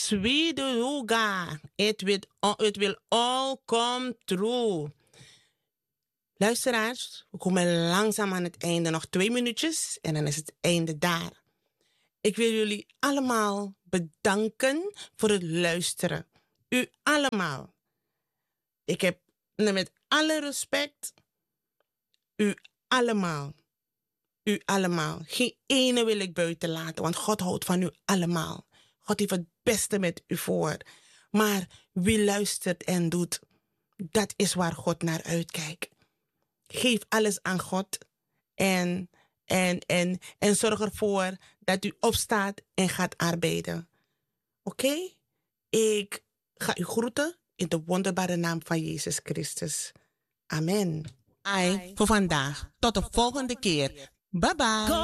Sweetuga. It will all come true. Luisteraars, we komen langzaam aan het einde. Nog 2 minuutjes en dan is het einde daar. Ik wil jullie allemaal bedanken voor het luisteren. U allemaal. Ik heb met alle respect u allemaal. U allemaal. Geen ene wil ik buiten laten, want God houdt van u allemaal. God heeft het beste met u voor. Maar wie luistert en doet, dat is waar God naar uitkijkt. Geef alles aan God en zorg ervoor dat u opstaat en gaat arbeiden. Oké? Ik ga u groeten in de wonderbare naam van Jezus Christus. Amen. Ai voor vandaag. Tot de volgende keer. Bye bye.